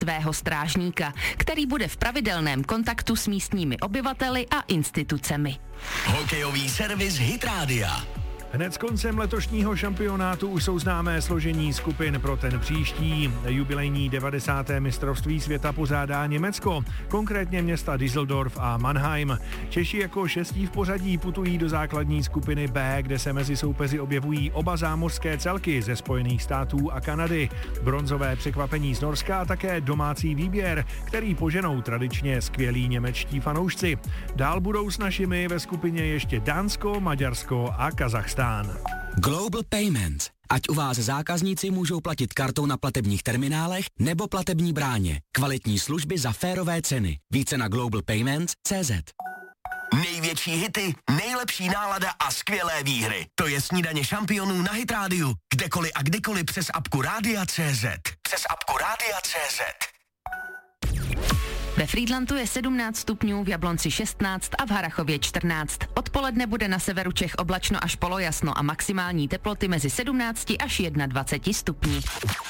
svého strážníka, který bude v pravidelném kontaktu s místními obyvateli a institucemi. Hokejový servis Hit Rádia. Hned s koncem letošního šampionátu už jsou známé složení skupin pro ten příští. Jubilejní 90. mistrovství světa pořádá Německo, konkrétně města Düsseldorf a Mannheim. Češi jako šestí v pořadí putují do základní skupiny B, kde se mezi soupeři objevují oba zámořské celky ze Spojených států a Kanady. Bronzové překvapení z Norska a také domácí výběr, který poženou tradičně skvělí němečtí fanoušci. Dál budou s našimi ve skupině ještě Dánsko, Maďarsko a Kazachstán. Global Payments. Ať u vás zákazníci můžou platit kartou na platebních terminálech nebo platební bráně. Kvalitní služby za férové ceny. Více na globalpayments.cz. Největší hity, nejlepší nálada a skvělé výhry. To je snídaně šampionů na Hit Rádiu. Kdekoliv a kdykoliv přes apku Rádia.cz. Přes apku Rádia.cz. Ve Frýdlantu je 17 stupňů, v Jablonci 16 a v Harrachově 14. Odpoledne bude na severu Čech oblačno až polojasno a maximální teploty mezi 17 až 21 stupni.